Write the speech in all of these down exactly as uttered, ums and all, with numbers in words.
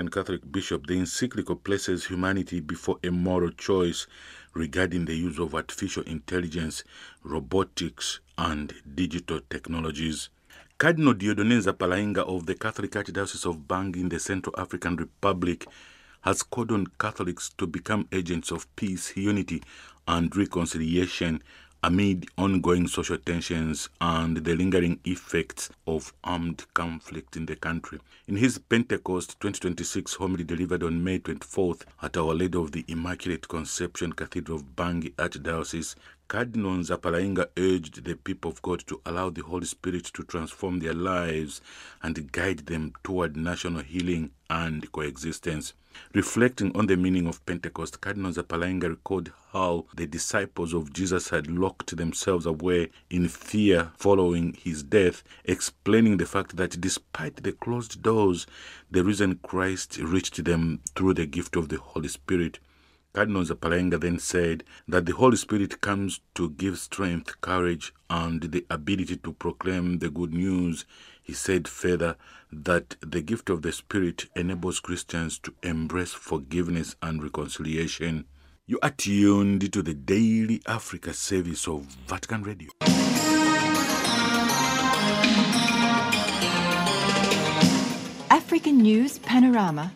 Roman Catholic bishop, the encyclical places humanity before a moral choice regarding the use of artificial intelligence, robotics, and digital technologies. Cardinal Dieudonné Zapalainga of the Catholic Archdiocese of Bangui in the Central African Republic has called on Catholics to become agents of peace, unity, and reconciliation amid ongoing social tensions and the lingering effects of armed conflict in the country. In his Pentecost twenty twenty-six homily delivered on May twenty-fourth at Our Lady of the Immaculate Conception Cathedral of Bangui Archdiocese, Cardinal Zapalainga urged the people of God to allow the Holy Spirit to transform their lives and guide them toward national healing and coexistence. Reflecting on the meaning of Pentecost, Cardinal Zapalainga recalled how the disciples of Jesus had locked themselves away in fear following his death, explaining the fact that despite the closed doors, the risen Christ reached them through the gift of the Holy Spirit. Cardinal Zapalainga then said that the Holy Spirit comes to give strength, courage, and the ability to proclaim the good news. He said further that the gift of the Spirit enables Christians to embrace forgiveness and reconciliation. You are tuned to the Daily Africa service of Vatican Radio. African News Panorama.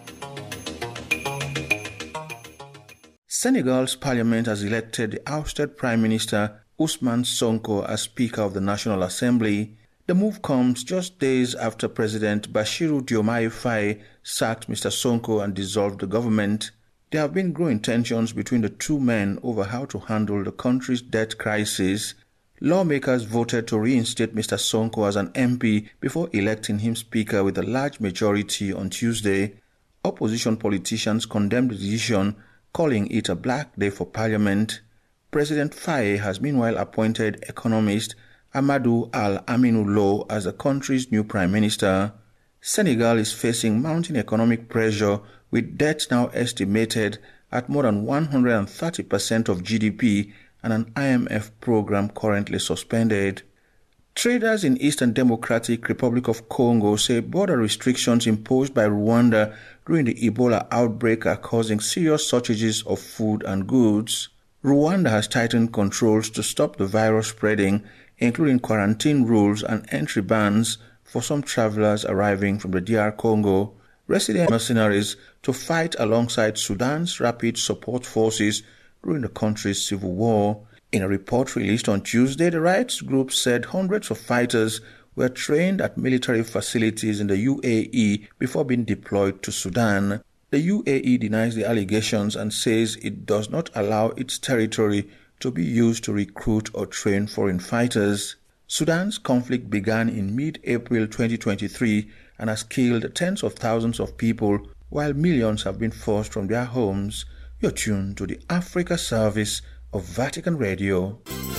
Senegal's parliament has elected the ousted Prime Minister Ousmane Sonko as Speaker of the National Assembly. The move comes just days after President Bassirou Diomaye Faye sacked Mister Sonko and dissolved the government. There have been growing tensions between the two men over how to handle the country's debt crisis. Lawmakers voted to reinstate Mister Sonko as an M P before electing him Speaker with a large majority on Tuesday. Opposition politicians condemned the decision, calling it a black day for Parliament. President Faye has meanwhile appointed economist Amadou Al-Aminou Lo as the country's new Prime Minister. Senegal is facing mounting economic pressure, with debt now estimated at more than one hundred thirty percent of G D P and an I M F program currently suspended. Traders in Eastern Democratic Republic of Congo say border restrictions imposed by Rwanda during the Ebola outbreak are causing serious shortages of food and goods. Rwanda has tightened controls to stop the virus spreading, including quarantine rules and entry bans for some travelers arriving from the D R Congo. Resident mercenaries to fight alongside Sudan's Rapid Support Forces during the country's civil war. In a report released on Tuesday, the rights group said hundreds of fighters were trained at military facilities in the U A E before being deployed to Sudan. The U A E denies the allegations and says it does not allow its territory to be used to recruit or train foreign fighters. Sudan's conflict began in mid-April twenty twenty-three and has killed tens of thousands of people, while millions have been forced from their homes. You're tuned to the Africa service of Vatican Radio.